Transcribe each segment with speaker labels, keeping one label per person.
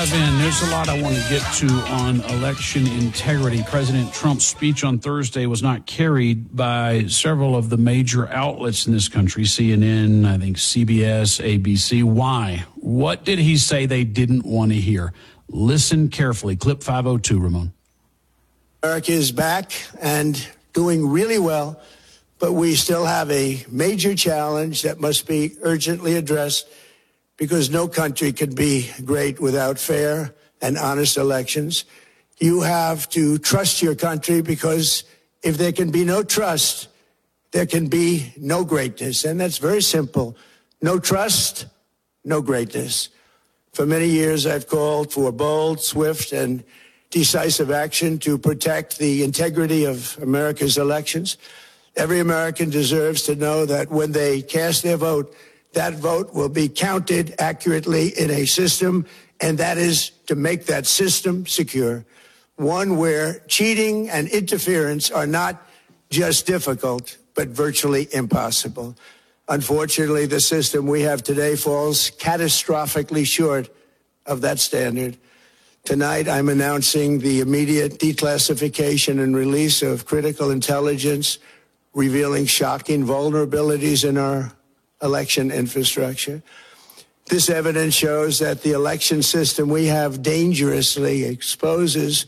Speaker 1: dive in. There's a lot I want to get to on election integrity. President Trump's speech on Thursday was not carried by several of the major outlets in this country, CNN, I think CBS, ABC. Why? What did he say they didn't want to hear? Listen carefully. Clip 502, Ramon.
Speaker 2: America is back and doing really well, but we still have a major challenge that must be urgently addressed, because no country can be great without fair and honest elections. You have to trust your country, because if there can be no trust, there can be no greatness. And that's very simple. No trust, no greatness. For many years, I've called for bold, swift, and decisive action to protect the integrity of America's elections. Every American deserves to know that when they cast their vote, that vote will be counted accurately in a system, and that is to make that system secure, one where cheating and interference are not just difficult, but virtually impossible. Unfortunately, the system we have today falls catastrophically short of that standard. Tonight, I'm announcing the immediate declassification and release of critical intelligence revealing shocking vulnerabilities in our election infrastructure. This evidence shows that the election system we have dangerously exposes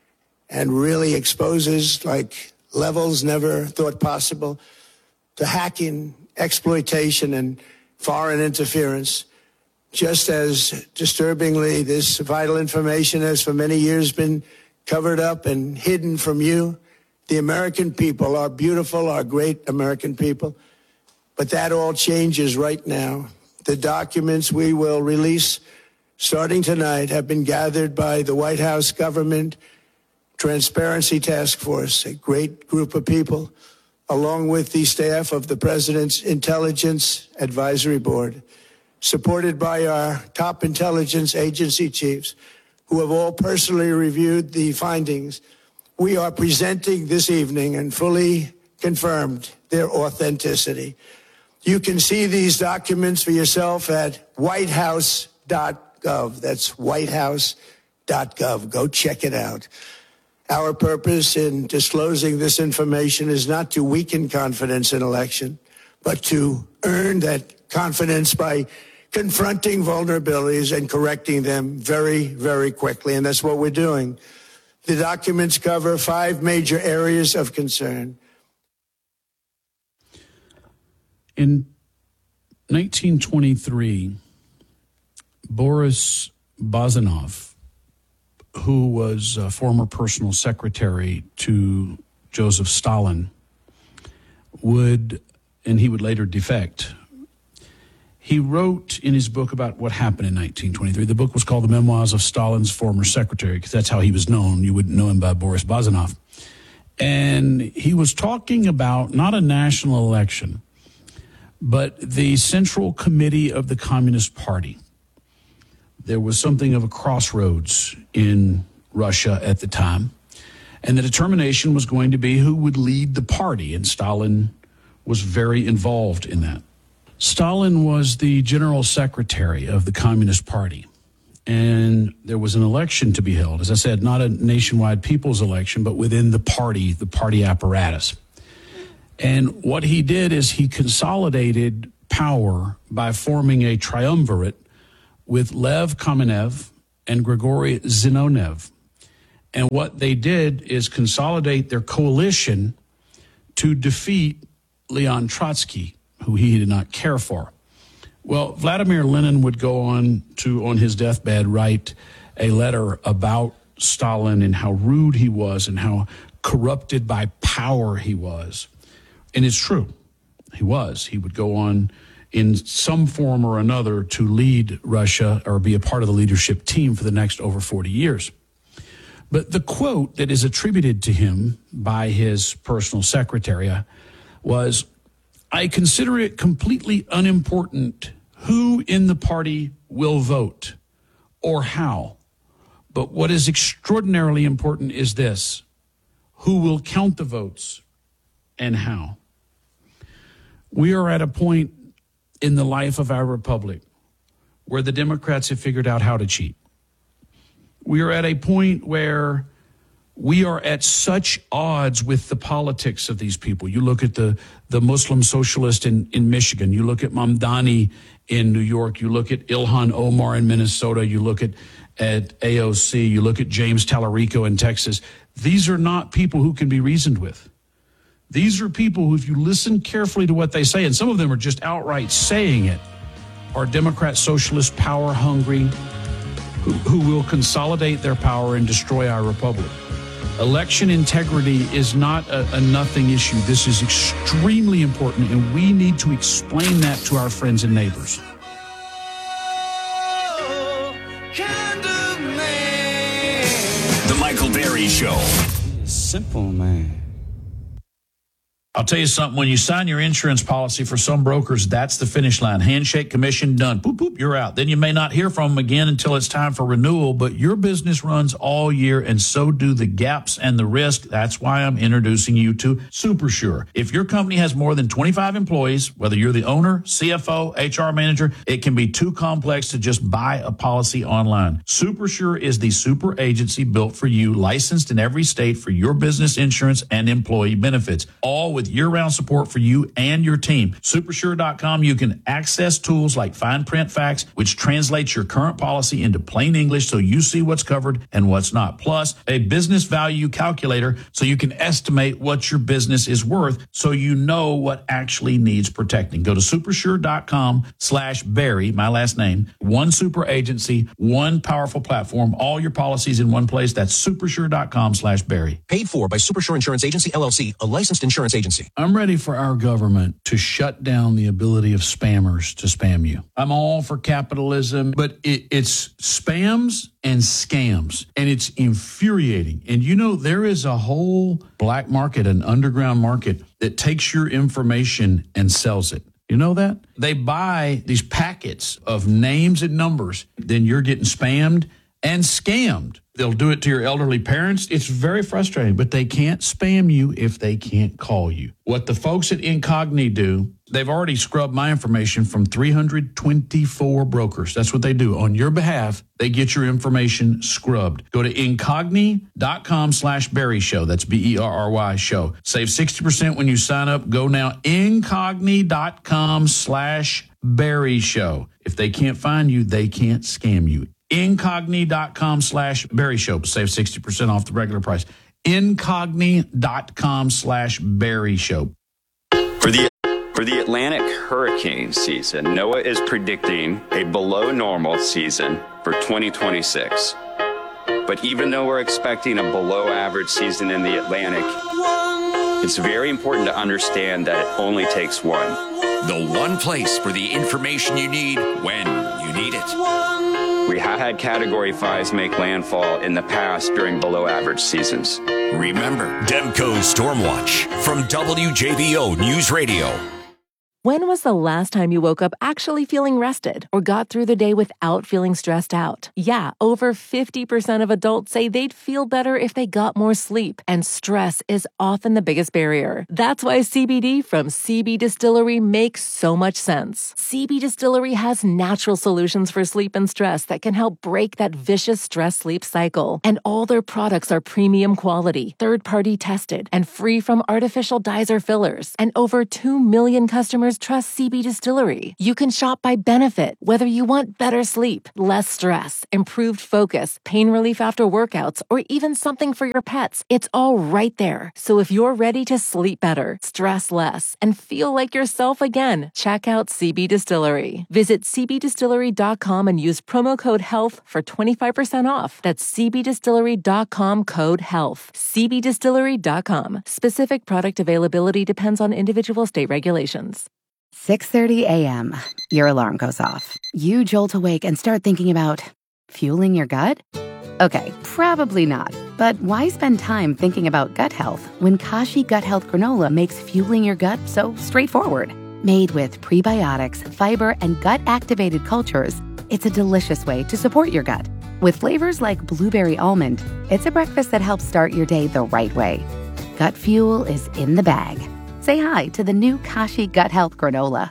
Speaker 2: like levels never thought possible to hacking, exploitation, and foreign interference. Just as disturbingly, this vital information has for many years been covered up and hidden from you, the American people, our beautiful, our great American people. But that all changes right now. The documents we will release starting tonight have been gathered by the White House Government Transparency Task Force, a great group of people, along with the staff of the President's Intelligence Advisory Board, supported by our top intelligence agency chiefs, who have all personally reviewed the findings. We are presenting this evening and fully confirmed their authenticity. You can see these documents for yourself at whitehouse.gov. That's whitehouse.gov. Go check it out. Our purpose in disclosing this information is not to weaken confidence in election, but to earn that confidence by confronting vulnerabilities and correcting them very, very quickly. And that's what we're doing. The documents cover 5 major areas of concern.
Speaker 1: In 1923, Boris Basanov, who was a former personal secretary to Joseph Stalin, would later defect. He wrote in his book about what happened in 1923. The book was called The Memoirs of Stalin's Former Secretary, because that's how he was known. You wouldn't know him by Boris Basanov. And he was talking about not a national election, but the Central Committee of the Communist Party. There was something of a crossroads in Russia at the time, and the determination was going to be who would lead the party, and Stalin was very involved in that. Stalin was the general secretary of the Communist Party, and there was an election to be held. As I said, not a nationwide people's election, but within the party apparatus. And what he did is he consolidated power by forming a triumvirate with Lev Kamenev and Grigory Zinonev. And what they did is consolidate their coalition to defeat Leon Trotsky, who he did not care for. Well, Vladimir Lenin would go on to, on his deathbed, write a letter about Stalin and how rude he was and how corrupted by power he was. And it's true. He was. He would go on in some form or another to lead Russia or be a part of the leadership team for the next over 40 years. But the quote that is attributed to him by his personal secretary was, "I consider it completely unimportant who in the party will vote or how. But what is extraordinarily important is this: who will count the votes and how." We are at a point in the life of our republic where the Democrats have figured out how to cheat. We are at a point where we are at such odds with the politics of these people. You look at the Muslim socialist in Michigan. You look at Mamdani in New York. You look at Ilhan Omar in Minnesota. You look at AOC. You look at James Tallarico in Texas. These are not people who can be reasoned with. These are people who, if you listen carefully to what they say, and some of them are just outright saying it, are Democrat, socialist, power hungry, who will consolidate their power and destroy our republic. Election integrity is not a nothing issue. This is extremely important, and we need to explain that to our friends and neighbors.
Speaker 3: The Michael Berry Show.
Speaker 4: Simple, man.
Speaker 1: I'll tell you something. When you sign your insurance policy, for some brokers, that's the finish line. Handshake, commission, done. Boop, boop, you're out. Then you may not hear from them again until it's time for renewal, but your business runs all year, and so do the gaps and the risk. That's why I'm introducing you to SuperSure. If your company has more than 25 employees, whether you're the owner, CFO, HR manager, it can be too complex to just buy a policy online. SuperSure is the super agency built for you, licensed in every state for your business insurance and employee benefits, all with year-round support for you and your team. Supersure.com, you can access tools like Fine Print Facts, which translates your current policy into plain English so you see what's covered and what's not. Plus, a business value calculator so you can estimate what your business is worth so you know what actually needs protecting. Go to supersure.com/Barry, my last name. One super agency, one powerful platform, all your policies in one place. That's supersure.com/Barry.
Speaker 5: Paid for by Supersure Insurance Agency, LLC, a licensed insurance agency.
Speaker 1: I'm ready for our government to shut down the ability of spammers to spam you. I'm all for capitalism, but it's spams and scams, and it's infuriating. And you know, there is a whole black market, an underground market that takes your information and sells it. You know that? They buy these packets of names and numbers, then you're getting spammed and scammed. They'll do it to your elderly parents. It's very frustrating, but they can't spam you if they can't call you. What the folks at Incogni do, they've already scrubbed my information from 324 brokers. That's what they do. On your behalf, they get your information scrubbed. Go to incogni.com/Barry Show. That's BERRY show. Save 60% when you sign up. Go now, incogni.com/Barry Show. If they can't find you, they can't scam you. Incogni.com/Barry Show. Save 60% off the regular price. Incogni.com/Barry Show.
Speaker 6: For the Atlantic hurricane season, NOAA is predicting a below normal season for 2026. But even though we're expecting a below average season in the Atlantic, it's very important to understand that it only takes one.
Speaker 3: The one place for the information you need when you need it.
Speaker 6: We have had Category 5s make landfall in the past during below average seasons.
Speaker 3: Remember, Demco's Stormwatch from WJBO News Radio.
Speaker 7: When was the last time you woke up actually feeling rested or got through the day without feeling stressed out? Yeah, over 50% of adults say they'd feel better if they got more sleep, and stress is often the biggest barrier. That's why CBD from CB Distillery makes so much sense. CB Distillery has natural solutions for sleep and stress that can help break that vicious stress-sleep cycle. And all their products are premium quality, third-party tested, and free from artificial dyes or fillers. And over 2 million customers trust CB Distillery. You can shop by benefit, whether you want better sleep, less stress, improved focus, pain relief after workouts, or even something for your pets. It's all right there. So if you're ready to sleep better, stress less, and feel like yourself again, check out CB Distillery. Visit cbdistillery.com and use promo code HEALTH for 25% off. That's cbdistillery.com, code HEALTH. cbdistillery.com. Specific product availability depends on individual state regulations.
Speaker 8: 6:30 a.m. Your alarm goes off. You jolt awake and start thinking about fueling your gut? Okay, probably not. But why spend time thinking about gut health when Kashi Gut Health Granola makes fueling your gut so straightforward? Made with prebiotics, fiber, and gut-activated cultures, it's a delicious way to support your gut. With flavors like blueberry almond, it's a breakfast that helps start your day the right way. Gut fuel is in the bag. Say hi to the new Kashi Gut Health Granola.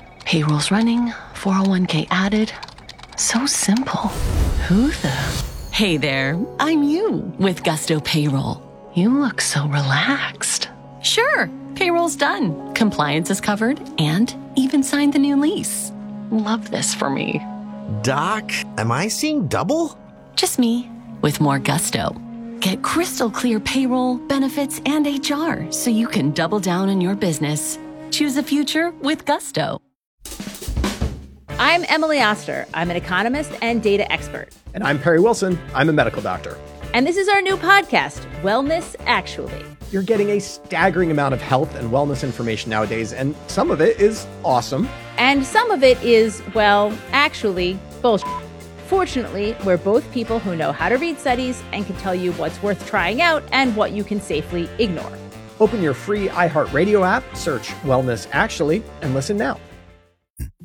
Speaker 7: Payroll's running, 401k added. So simple. Who the...
Speaker 9: Hey there, I'm you with Gusto Payroll.
Speaker 10: You look so relaxed.
Speaker 9: Sure, payroll's done, compliance is covered, and even signed the new lease.
Speaker 10: Love this for me.
Speaker 5: Doc, am I seeing double?
Speaker 9: Just me with more gusto. Get crystal clear payroll, benefits, and HR so you can double down on your business. Choose a future with Gusto.
Speaker 11: I'm Emily Oster. I'm an economist and data expert.
Speaker 12: And I'm Perry Wilson. I'm a medical doctor.
Speaker 11: And this is our new podcast, Wellness Actually.
Speaker 12: You're getting a staggering amount of health and wellness information nowadays, and some of it is awesome.
Speaker 11: And some of it is, well, actually, bullshit. Fortunately, we're both people who know how to read studies and can tell you what's worth trying out and what you can safely ignore.
Speaker 12: Open your free iHeartRadio app, search Wellness Actually, and listen now.